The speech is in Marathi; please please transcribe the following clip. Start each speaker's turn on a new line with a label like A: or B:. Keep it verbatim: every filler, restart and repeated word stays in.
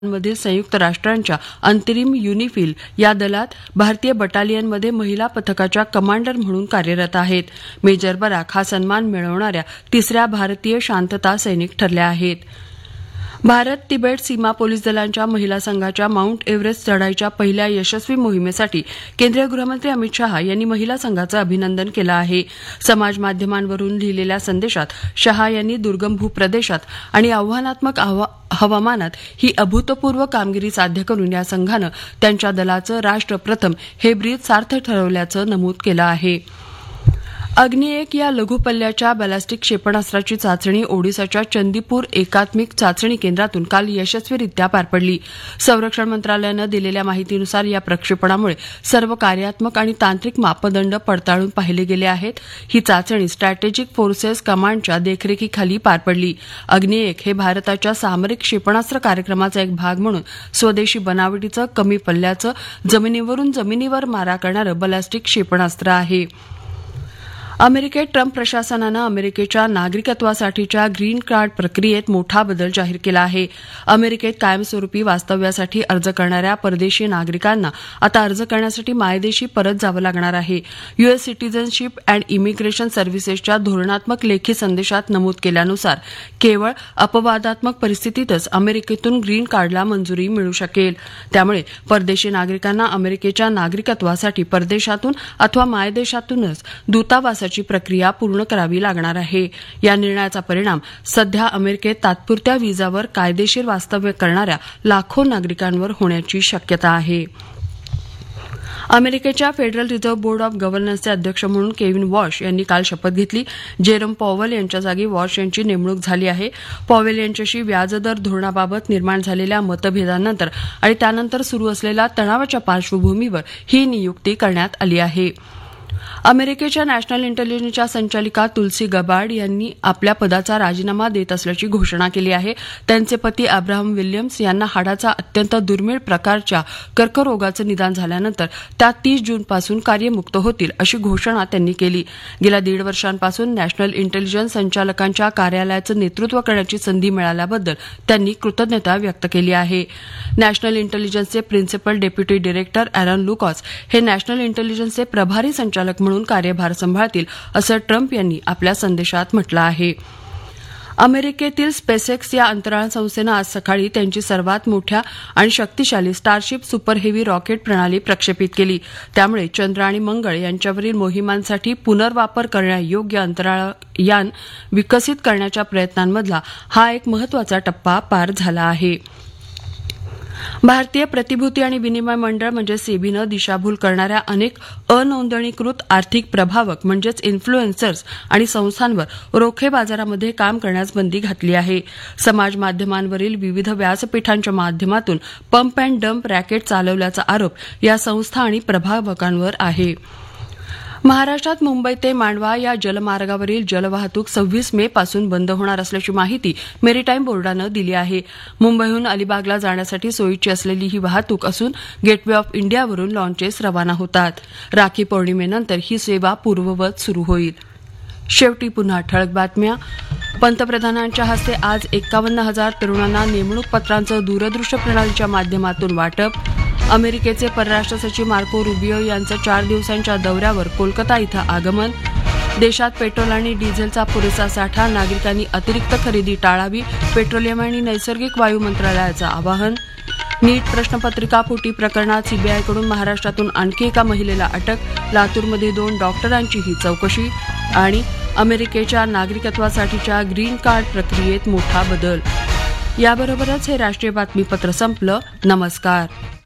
A: मधील संयुक्त राष्ट्रांच्या अंतरिम युनिफिल या दलात भारतीय बटालियनमध्ये महिला पथकाच्या कमांडर म्हणून कार्यरत आहेत. मेजर बराक हा सन्मान मिळवणाऱ्या तिसऱ्या भारतीय शांतता सैनिक ठरल्या आहेत. भारत तिबेट सीमा पोलीस दलांच्या महिला संघाच्या माउंट एव्हरेस्ट चढाईच्या पहिल्या यशस्वी मोहिमेसाठी केंद्रीय गृहमंत्री अमित शहा यांनी महिला संघाचं अभिनंदन केलं आहे. समाज माध्यमांवरून लिहिलेल्या संदेशात शहा यांनी दुर्गम भूप्रदेशात आणि आव्हानात्मक हवामानात ही अभूतपूर्व कामगिरी साध्य करून या संघानं त्यांच्या दलाचं राष्ट्र प्रथम हे ब्रीद सार्थ ठरवल्याचं नमूद केलं आहे. अग्नी एक या लघुपल्ल्याच्या बॅलिस्टिक क्षेपणास्त्राची चाचणी ओडिसाच्या चंदीपूर एकात्मिक चाचणी केंद्रातून काल यशस्वीरित्या पार पडली. संरक्षण मंत्रालयानं दिलेल्या माहितीनुसार या प्रक्षेपणामुळे सर्व कार्यात्मक आणि तांत्रिक मापदंड पडताळून पाहिले गेले आहेत. ही चाचणी स्ट्रॅटेजिक फोर्सेस कमांडच्या देखरेखीखाली पार पडली. अग्नी एक हे भारताच्या सामरिक क्षेपणास्त्र कार्यक्रमाचा एक भाग म्हणून स्वदेशी बनावटीचं कमी पल्ल्याचं जमिनीवरून जमिनीवर मारा करणारं बॅलिस्टिक क्षेपणास्त्र आहे. अमेरिकेत ट्रम्प प्रशासनानं अमेरिकेच्या नागरिकत्वासाठीच्या ग्रीन कार्ड प्रक्रियेत मोठा बदल जाहीर केला आहे. अमेरिकेत कायमस्वरूपी वास्तव्यासाठी अर्ज करणाऱ्या परदेशी नागरिकांना आता अर्ज करण्यासाठी मायदेशी परत जावं लागणार आहे. युएस सिटीझनशिप अँड इमिग्रेशन सर्व्हिसेसच्या धोरणात्मक लेखी संदेशात नमूद केल्यानुसार केवळ अपवादात्मक परिस्थितीतच अमेरिकेतून ग्रीन कार्डला मंजुरी मिळू शकेल. त्यामुळे परदेशी नागरिकांना अमेरिकेच्या नागरिकत्वासाठी परदेशातून अथवा मायदेशातूनच दूतावासाची प्रक्रिया पूर्ण करावी लागणार आहे. या निर्णयाचा परिणाम सध्या अमेरिकेत तात्पुरत्या व्हिसावर कायदेशीर वास्तव्य करणाऱ्या लाखो नागरिकांवर होण्याची शक्यता आहे. अमेरिकेच्या फेडरल रिझर्व्ह बोर्ड ऑफ गव्हर्नन्सचे अध्यक्ष म्हणून केविन वॉश यांनी काल शपथ घेतली. जेरोम पॉवेल यांच्या जागी वॉश यांची नेमणूक झाली आहे. पॉवेल यांच्याशी व्याजदर धोरणाबाबत निर्माण झालेल्या मतभेदांनंतर आणि त्यानंतर सुरू असलेल्या तणावाच्या पार्श्वभूमीवर ही नियुक्ती करण्यात आली आहे. अमेरिकेच्या नॅशनल इंटेलिजन्सच्या संचालिका तुलसी गबार्ड यांनी आपल्या पदाचा राजीनामा देत असल्याची घोषणा केली आहे. त्यांचे पती अब्राहम विल्यम्स यांना हाडाचा अत्यंत दुर्मिळ प्रकारच्या कर्करोगाचं निदान झाल्यानंतर त्या तीस जूनपासून कार्यमुक्त होतील अशी घोषणा त्यांनी केली. गेल्या दीड वर्षांपासून नॅशनल इंटेलिजन्स संचालकांच्या कार्यालयाचं नेतृत्व करण्याची संधी मिळाल्याबद्दल त्यांनी कृतज्ञता व्यक्त केली आहे. National इंटेलिजन्सचे principal deputy director Aaron लुकॉस हे नॅशनल इंटेलिजन्सचे प्रभारी संचालक म्हणून कार्यभार सांभाळतील असं ट्रम्प यांनी आपल्या संदेशात म्हटलं आहे. अमेरिकेतील स्पेसएक्स या अंतराळ संस्थेनं आज सकाळी त्यांची सर्वात मोठ्या आणि शक्तिशाली स्टारशिप सुपर हेवी रॉकेट प्रणाली प्रक्षेपित केली. त्यामुळे चंद्र आणि मंगळ यांच्यावरील मोहिमांसाठी पुनर्वापर करण्यायोग्य अंतराळ यान विकसित करण्याच्या प्रयत्नांमधला हा एक महत्वाचा टप्पा पार झाला आहे. भारतीय प्रतिभूती आणि विनिमय मंडळ म्हणजे सेबीनं दिशाभूल करणाऱ्या अनेक अनोंदणीकृत आर्थिक प्रभावक म्हणजेच इन्फ्लुएन्सर्स आणि संस्थांवर रोखे बाजारामध्ये काम करण्यास बंदी घातली आहे. समाज माध्यमांवरील विविध व्यासपीठांच्या माध्यमातून पंप अँड डंप रॅकेट चालवल्याचा आरोप या संस्था आणि प्रभावकांवर आहे. महाराष्ट्रात मुंबई ते मांडवा या जलमार्गावरील जलवाहतूक सव्वीस मे पासून बंद होणार असल्याची माहिती मेरीटाईम बोर्डानं दिली आहे. मुंबईहून अलिबागला जाण्यासाठी सोयीची असलेली ही वाहतूक असून गेटवे ऑफ इंडियावरून लॉन्चेस रवाना होतात. राखी पौर्णिमेनंतर ही सेवा पूर्ववत सुरू होईल. शेवटी पुन्हा ठळक बातम्या. पंतप्रधानांच्या हस्ते आज एक्कावन्न हजार तरुणांना नेमणूक पत्रांचं दूरदृश्य प्रणालीच्या माध्यमातून वाटप. अमेरिकेचे परराष्ट्र सचिव मार्को रुबियो यांचं चार दिवसांच्या दौऱ्यावर कोलकाता इथं आगमन. देशात पेट्रोल आणि डिझेलचा पुरेसा साठा, नागरिकांनी अतिरिक्त खरेदी टाळावी, पेट्रोलियम आणि नैसर्गिक वायू मंत्रालयाचं आवाहन. नीट प्रश्नपत्रिका फुटी प्रकरणात सीबीआयकडून महाराष्ट्रातून आणखी एका महिलेला अटक, लातूरमध्ये दोन डॉक्टरांचीही चौकशी. आणि अमेरिकेच्या नागरिकत्वासाठीच्या ग्रीन कार्ड प्रक्रियेत मोठा बदल. याबरोबरच हे राष्ट्रीय बातमीपत्र संपलं. नमस्कार.